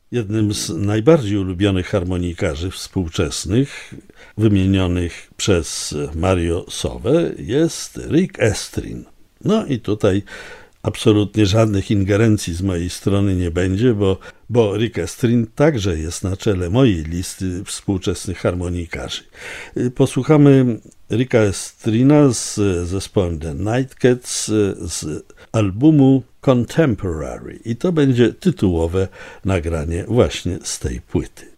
Jednym z najbardziej ulubionych harmonikarzy współczesnych, wymienionych przez Mario Sowę, jest Rick Estrin. No i tutaj absolutnie żadnych ingerencji z mojej strony nie będzie, bo Rick Estrin także jest na czele mojej listy współczesnych harmonikarzy. Posłuchamy Ricka Estrina z zespołem The Nightcats z albumu Contemporary i to będzie tytułowe nagranie właśnie z tej płyty.